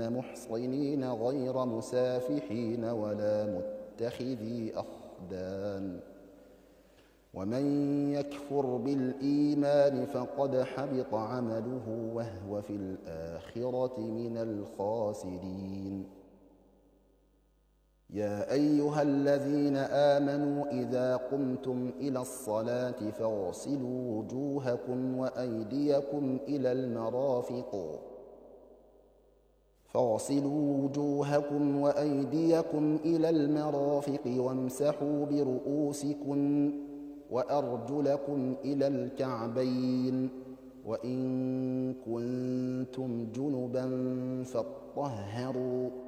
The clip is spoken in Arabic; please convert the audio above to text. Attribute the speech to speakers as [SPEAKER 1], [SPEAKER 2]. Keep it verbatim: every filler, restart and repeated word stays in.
[SPEAKER 1] آمنين محصنين غير مسافحين ولا متخذي أخدان ومن يكفر بالإيمان فقد حبط عمله وهو في الآخرة من الخاسرين. يا أيها الذين آمنوا إذا قمتم إلى الصلاة فاغسلوا وجوهكم وأيديكم إلى المرافق فاغسلوا وجوهكم وأيديكم إلى المرافق وامسحوا برؤوسكم وأرجلكم إلى الكعبين وإن كنتم جنبا فاطهروا